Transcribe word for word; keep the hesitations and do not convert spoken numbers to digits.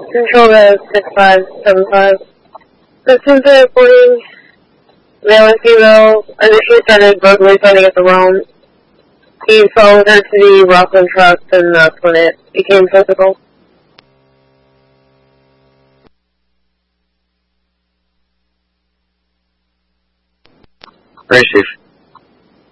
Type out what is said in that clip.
Control to six five seven five. Listen to reporting. Male and female initially started vocally fighting at the realm. He followed her to the Rockland Trust, and that's when it became physical. Very safe.